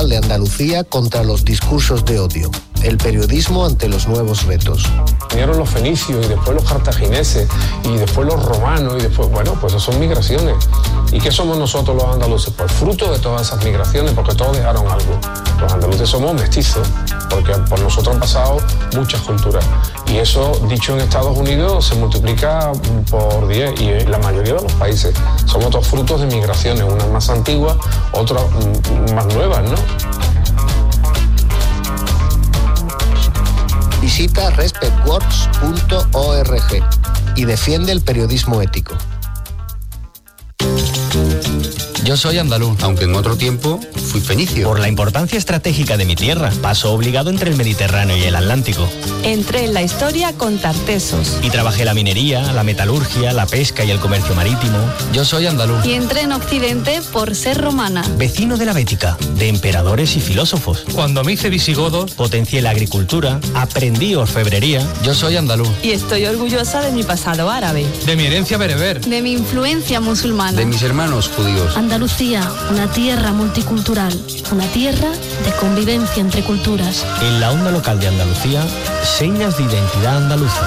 local de Andalucía contra los discursos de odio. El periodismo ante los nuevos retos. Vinieron los fenicios y después los cartagineses y después los romanos y después, bueno, pues eso son migraciones. ¿Y qué somos nosotros los andaluces? Pues fruto de todas esas migraciones, porque todos dejaron algo. Los andaluces somos mestizos, porque por nosotros han pasado muchas culturas. Y eso, dicho en Estados Unidos, se multiplica por 10 y en la mayoría de los países. Somos todos frutos de migraciones, unas más antiguas, otras más nuevas, ¿no? Visita respectworks.org y defiende el periodismo ético. Yo soy andaluz, aunque en otro tiempo fui fenicio. Por la importancia estratégica de mi tierra, paso obligado entre el Mediterráneo y el Atlántico. Entré en la historia con Tartesos. Y trabajé la minería, la metalurgia, la pesca y el comercio marítimo. Yo soy andaluz. Y entré en Occidente por ser romana. Vecino de la Bética, de emperadores y filósofos. Cuando me hice visigodo, potencié la agricultura, aprendí orfebrería. Yo soy andaluz. Y estoy orgullosa de mi pasado árabe. De mi herencia bereber. De mi influencia musulmana. De mis hermanos judíos. Andalucía, una tierra multicultural, una tierra de convivencia entre culturas. En la onda local de Andalucía, señas de identidad andaluza.